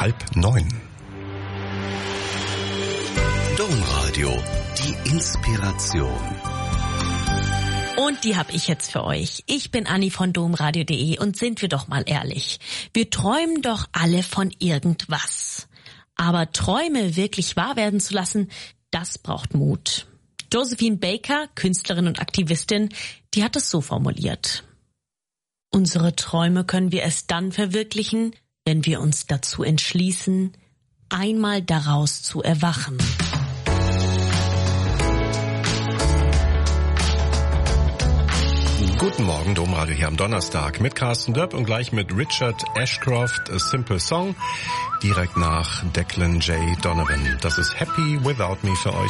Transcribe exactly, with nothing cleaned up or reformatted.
halb neun. Domradio, die Inspiration. Und die habe ich jetzt für euch. Ich bin Anni von domradio punkt de und sind wir doch mal ehrlich. Wir träumen doch alle von irgendwas. Aber Träume wirklich wahr werden zu lassen, das braucht Mut. Josephine Baker, Künstlerin und Aktivistin, die hat es so formuliert. Unsere Träume können wir erst dann verwirklichen, wenn wir uns dazu entschließen, einmal daraus zu erwachen. Guten Morgen, Domradio hier am Donnerstag mit Carsten Dörp und gleich mit Richard Ashcroft, A Simple Song, direkt nach Declan J. Donovan. Das ist Happy Without Me für euch.